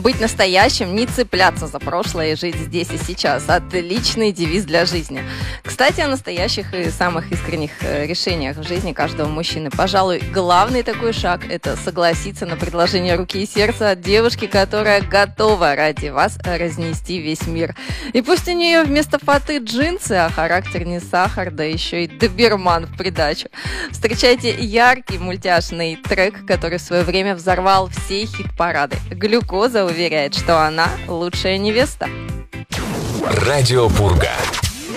Быть настоящим, не цепляться за прошлое и жить здесь и сейчас. Отличный девиз для жизни. Кстати, о настоящих и самых искренних решениях в жизни каждого мужчины. Пожалуй, главный такой шаг – это согласиться на предложение руки и сердца от девушки, которая готова ради вас разнести весь мир. И пусть у нее вместо фаты джинсы, а характер не сахар, да еще и доберман в придачу. Встречайте яркий мультяшный трек, который в свое время взорвал все хит-парады. «Глюкоза» уверяет, что она лучшая невеста. Радио Пурга.